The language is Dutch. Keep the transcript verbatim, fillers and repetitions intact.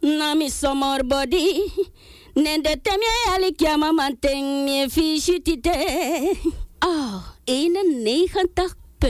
Nami somor body. Nende temje alikia mama ting me fichitite. Oh, eenennegentig